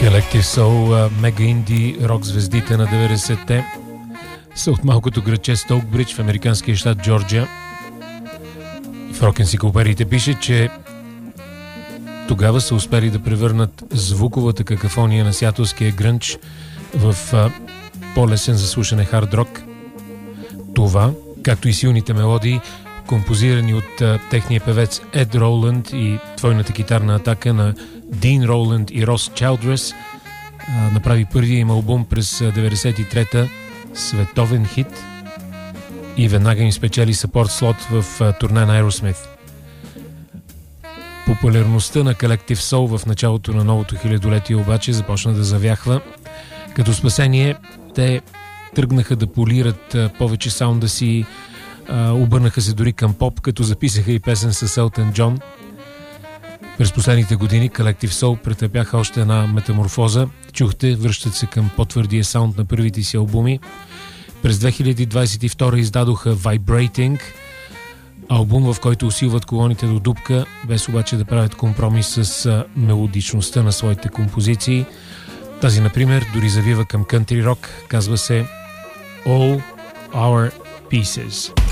Collective Soul, мега инди рок звездите на 90-те са от малкото градче Стоукбридж в американския щат Джорджия. В рок-енциклопедиите пише, че тогава са успели да превърнат звуковата какафония на сиатлския грънч в по-лесен за слушане хард рок. Това, както и силните мелодии, композирани от техния певец Ед Роланд и двойната китарна атака на Дин Роланд и Рос Чайлдрес, направи първия им албум през 93-та, световен хит, и веднага им спечели съпорт слот в турне на Aerosmith. Популярността на Collective Soul в началото на новото хилядолетие обаче започна да завяхва. Като спасение те тръгнаха да полират повече саунда си, обърнаха се дори към поп, като записаха и песен с Елтън Джон. През последните години Collective Soul претърпяха още една метаморфоза. Чухте, връщат се към по-твърдия саунд на първите си албуми. През 2022 издадоха Vibrating, албум, в който усилват колоните до дупка, без обаче да правят компромис с мелодичността на своите композиции. Тази, например, дори завива към кънтри рок, казва се All Our Pieces.